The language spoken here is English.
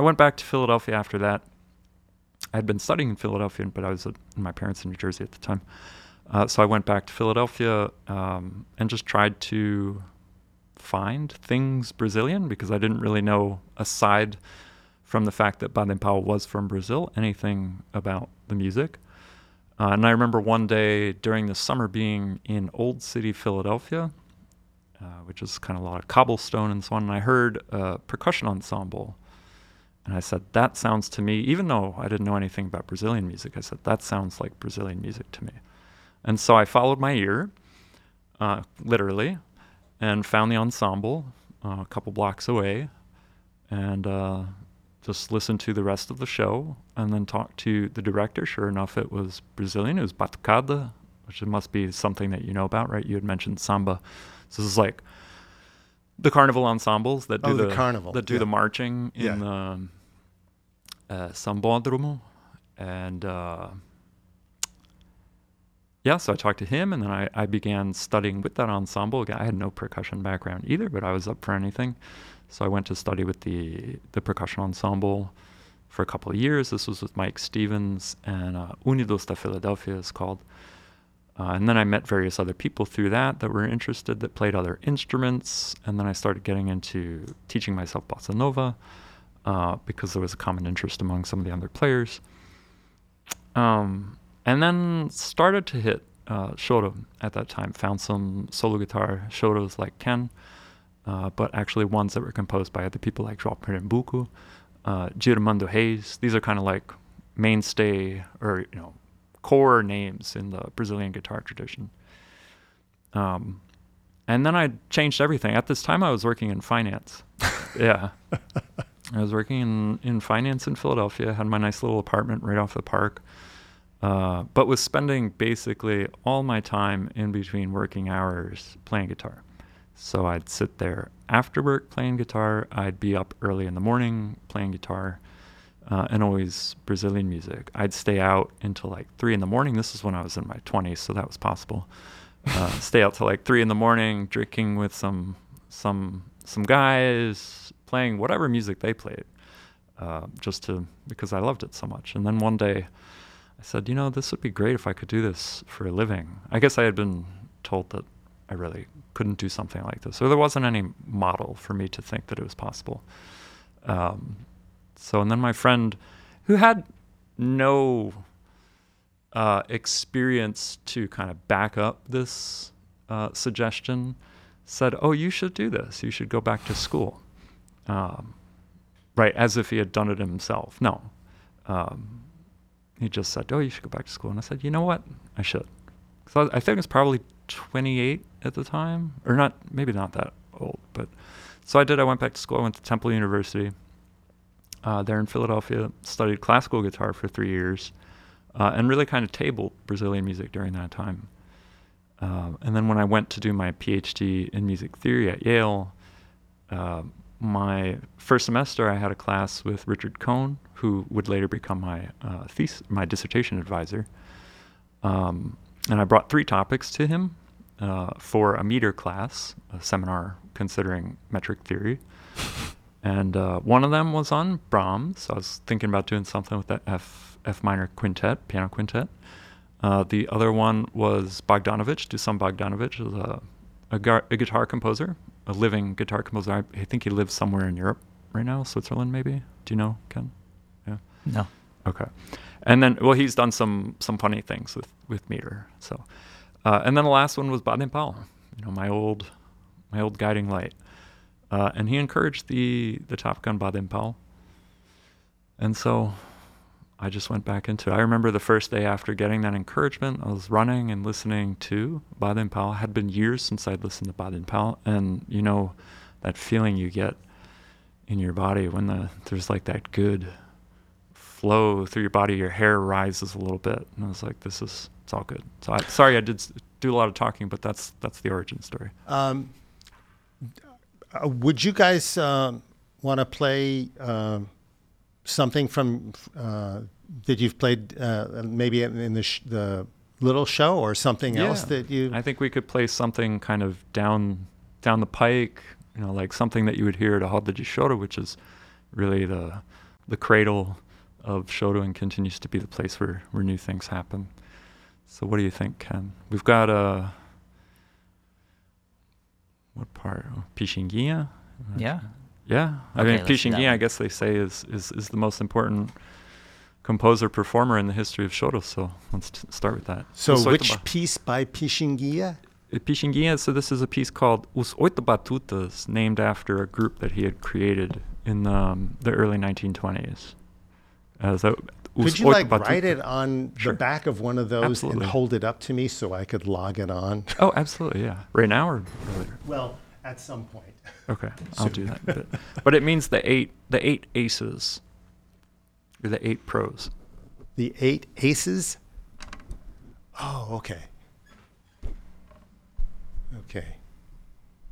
went back to Philadelphia after that. I had been studying in Philadelphia, but I was in my parents in New Jersey at the time. So I went back to Philadelphia and just tried to find things Brazilian, because I didn't really know, aside from the fact that Baden Powell was from Brazil, anything about the music. And I remember one day during the summer being in Old City, Philadelphia, which is kind of a lot of cobblestone and so on, and I heard a percussion ensemble. And I said, that sounds to me, even though I didn't know anything about Brazilian music, I said, that sounds like Brazilian music to me. And so I followed my ear, literally, and found the ensemble a couple blocks away, and just listened to the rest of the show, and then talked to the director. Sure enough, it was Brazilian. It was batucada, which must be something that you know about, right? You had mentioned samba. So this is like the carnival ensembles that do the carnival, that do the marching in the Sambódromo. And so I talked to him, and then I began studying with that ensemble. I had no percussion background either, but I was up for anything. So I went to study with the percussion ensemble for a couple of years. This was with Mike Stevens, and Unidos da Philadelphia is called. And then I met various other people through that were interested, that played other instruments. And then I started getting into teaching myself bossa nova because there was a common interest among some of the other players. And then started to hit choro at that time. Found some solo guitar choros like Ken, but actually ones that were composed by other people like João Pernambuco, Girmando Reis. These are kind of like mainstay or, core names in the Brazilian guitar tradition. And then I changed everything. At this time, I was working in finance. Yeah. I was working in finance in Philadelphia, had my nice little apartment right off the park, but was spending basically all my time in between working hours playing guitar. So I'd sit there after work playing guitar. I'd be up early in the morning playing guitar. And always Brazilian music. I'd stay out until like 3 a.m. This is when I was in my 20s, so that was possible. Stay out till like 3 a.m, drinking with some guys, playing whatever music they played, because I loved it so much. And then one day I said, this would be great if I could do this for a living. I guess I had been told that I really couldn't do something like this, or there wasn't any model for me to think that it was possible. And then my friend, who had no experience to kind of back up this suggestion, said, "Oh, you should do this. You should go back to school." Right, as if he had done it himself. No. He just said, "Oh, you should go back to school." And I said, "You know what? I should." So I think I was probably 28 at the time, or maybe not that old. But so I did. I went back to school. I went to Temple University. There in Philadelphia, studied classical guitar for 3 years, and really kind of tabled Brazilian music during that time. And then when I went to do my PhD in music theory at Yale, my first semester I had a class with Richard Cohn, who would later become my dissertation advisor. And I brought 3 topics to him for a meter class, a seminar considering metric theory. And one of them was on Brahms. So I was thinking about doing something with that F minor quintet, piano quintet. The other one was Bogdanovich, Dusan Bogdanovich, who's a guitar composer, a living guitar composer. I think he lives somewhere in Europe right now, Switzerland maybe. Do you know, Ken? Yeah. No. Okay. And then, he's done some funny things with meter. So, and then the last one was Baden Powell, my old guiding light. And he encouraged the topic on Baden Powell. And so I just went back into it. I remember the first day after getting that encouragement, I was running and listening to Baden Powell. It had been years since I'd listened to Baden Powell. And that feeling you get in your body when there's like that good flow through your body, your hair rises a little bit. And I was like, it's all good. So sorry I did do a lot of talking, but that's the origin story. Would you guys want to play something from that you've played maybe in the little show or something else that you? I think we could play something kind of down the pike, like something that you would hear at a roda de choro, which is really the the cradle of Shodo continues to be the place where new things happen. So what do you think, Ken? We've got what part? Pishingiya? Yeah. Yeah. I Okay, mean, let's do that Pishingiya, I one. guess they say is the most important composer performer in the history of Shodo. So let's start with that. So Us which Oitaba. piece by Pishingiya? Pishingiya, so this is a piece called Os Oito Batutas, named after a group that he had created in the early 1920s. Could you like write it on Sure. the back of one of those Absolutely. and hold it up to me so I could log it on? Oh, absolutely, yeah. Right now or earlier? Well, at some point. Okay, I'll do that. But it means the eight aces, or the 8 pros. The 8 aces? Oh, okay. Okay.